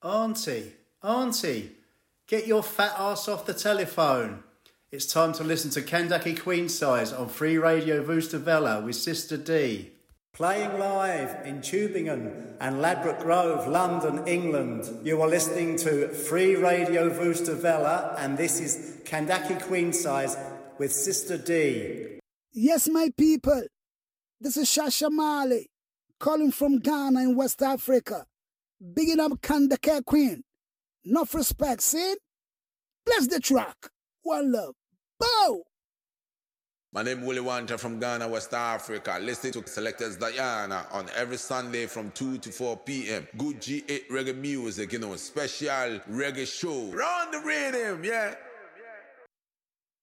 Auntie, get your fat ass off the telephone. It's time to listen to Kandaki Queen Size on Free Radio Voostervella with Sister D. Playing live in Tubingen and Ladbroke Grove, London, England. You are listening to Free Radio Voostervella, and this is Kandaki Queen Size with Sister D. Yes, my people. This is Shasha Mali, calling from Ghana in West Africa. Bigging up Kandaki Queen. Enough respect, see? Bless the track. One love. Bow! My name is Willie Wanta from Ghana, West Africa. Listening to Selectors Diana on every Sunday from 2 to 4 p.m. Good G8 reggae music, special reggae show. Round the rhythm, yeah.